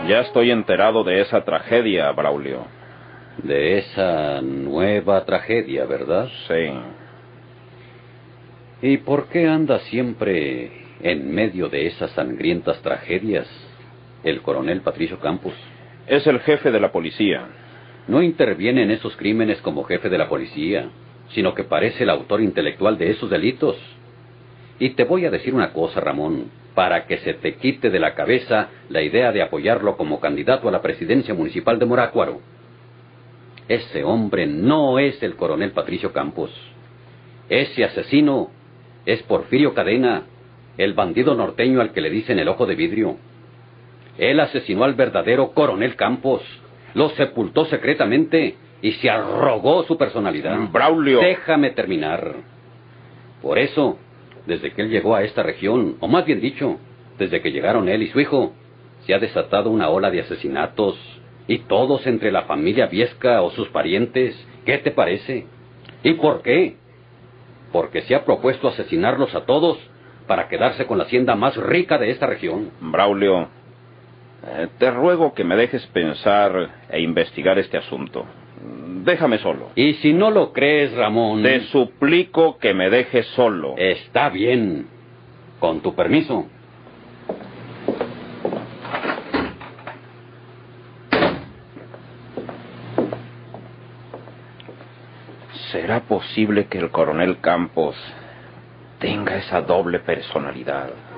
Ya estoy enterado de esa tragedia, Braulio. De esa nueva tragedia, ¿verdad? Sí. ¿Y por qué anda siempre en medio de esas sangrientas tragedias el coronel Patricio Campos? Es el jefe de la policía. No interviene en esos crímenes como jefe de la policía, sino que parece el autor intelectual de esos delitos. Y te voy a decir una cosa, Ramón, para que se te quite de la cabeza la idea de apoyarlo como candidato a la presidencia municipal de Morácuaro. Ese hombre no es el coronel Patricio Campos. Ese asesino es Porfirio Cadena, el bandido norteño al que le dicen el ojo de vidrio. Él asesinó al verdadero coronel Campos, lo sepultó secretamente y se arrogó su personalidad. Braulio. Déjame terminar. Por eso, desde que él llegó a esta región, o más bien dicho, desde que llegaron él y su hijo, se ha desatado una ola de asesinatos, y todos entre la familia Viesca o sus parientes. ¿Qué te parece? ¿Y por qué? Porque se ha propuesto asesinarlos a todos para quedarse con la hacienda más rica de esta región. Braulio, te ruego que me dejes pensar e investigar este asunto. Déjame solo. Y si no lo crees, Ramón... Te suplico que me dejes solo. Está bien. Con tu permiso. ¿Será posible que el coronel Campos tenga esa doble personalidad?